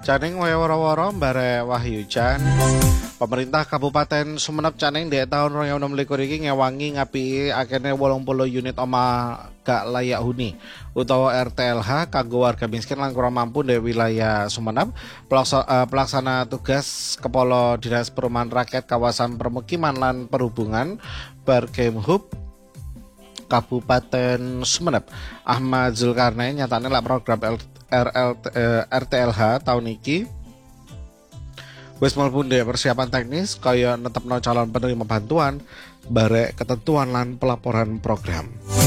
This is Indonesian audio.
Caning waro-waro bare Wahyujan. Pemerintah Kabupaten Sumenep Caning di tahun 2026 iki ngewangi ngapiki akene 80 unit omah gak layak huni utawa RTLH kanggo warga miskin lan kurang mampu di wilayah Sumenep. Pelaksana tugas Kepala Dinas Perumahan Rakyat Kawasan Permukiman lan Perhubungan Barkemhub Kabupaten Sumenep Ahmad Zulkarnain nyatane lak program RTLH tahun iki wis mlebu persiapan teknis kaya netepno calon penerima bantuan, barek ketentuan lan pelaporan program.